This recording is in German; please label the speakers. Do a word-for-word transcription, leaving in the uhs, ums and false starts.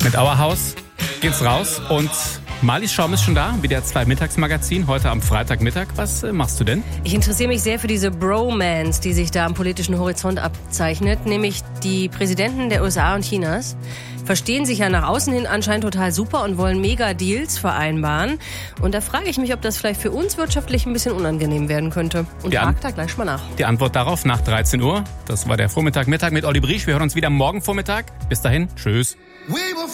Speaker 1: Mit Our House geht's raus und Marlies Schaum ist schon da, W D R zwei Mittagsmagazin, heute am Freitagmittag. Was äh, machst du denn?
Speaker 2: Ich interessiere mich sehr für diese Bromance, die sich da am politischen Horizont abzeichnet, nämlich die Präsidenten der U S A und Chinas verstehen sich ja nach außen hin anscheinend total super und wollen Mega-Deals vereinbaren. Und da frage ich mich, ob das vielleicht für uns wirtschaftlich ein bisschen unangenehm werden könnte. Und frage da gleich mal nach.
Speaker 1: Die Antwort darauf nach dreizehn Uhr. Das war der Vormittag, Mittag mit Olli Briesch. Wir hören uns wieder morgen Vormittag. Bis dahin, tschüss.